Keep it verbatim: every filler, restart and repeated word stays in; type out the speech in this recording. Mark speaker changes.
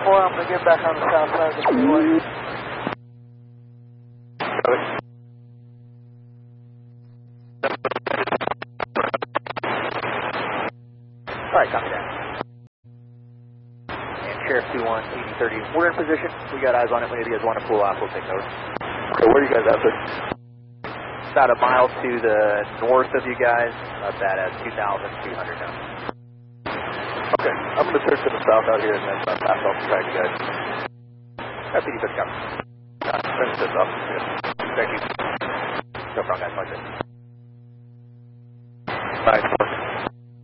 Speaker 1: four, I'm going to get back on the south side of the freeway.
Speaker 2: Alright, copy that. And Sheriff two one, T D thirty, we're in position. We got eyes on it. Whenever you guys want to pull off, we'll take notice.
Speaker 1: Okay, where are you guys at, sir?
Speaker 2: About a mile to the north of you guys, about that at two thousand two hundred now.
Speaker 1: Okay, I'm going to search to the south out here and then uh, pass off the track, you guys.
Speaker 2: That's T D thirty, copy.
Speaker 1: Uh, finish this up. Yeah.
Speaker 2: Thank you. No problem, guys. Bye, sir.
Speaker 1: Nine four